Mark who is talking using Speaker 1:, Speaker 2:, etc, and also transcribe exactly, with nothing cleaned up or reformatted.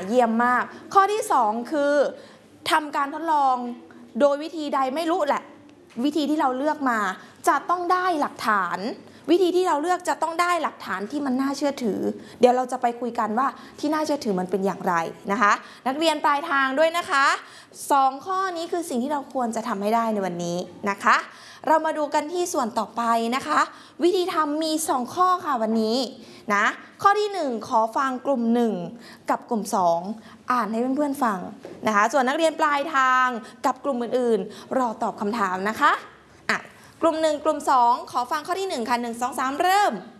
Speaker 1: เยี่ยมมากข้อที่สองคือทำการทดลองโดยวิธีใดไม่รู้แหละวิธีที่เราเลือกมาจะต้องได้หลักฐานวิธีที่เราเลือกจะต้องได้หลักฐานที่มันน่าเชื่อถือเดี๋ยวเราจะไปคุยกันว่าที่น่าเชื่อถือมันเป็นอย่างไรนะคะนักเรียนปลายทางด้วยนะคะสองข้อนี้คือสิ่งที่เราควรจะทำให้ได้ในวันนี้นะคะเรามาดูกันที่ส่วนต่อไปนะคะวิธีทำมีสองข้อค่ะวันนี้นะข้อที่หนึ่งขอฟังกลุ่มหนึ่งกับกลุ่มสองอ่านให้เพื่อนๆฟังนะคะส่วนนักเรียนปลายทางกับกลุ่มอื่นๆรอตอบคำถามนะคะอ่ะกลุ่มหนึ่งกลุ่มสองขอฟังข้อที่หนึ่งค่ะหนึ่ง สอง สามเริ่ม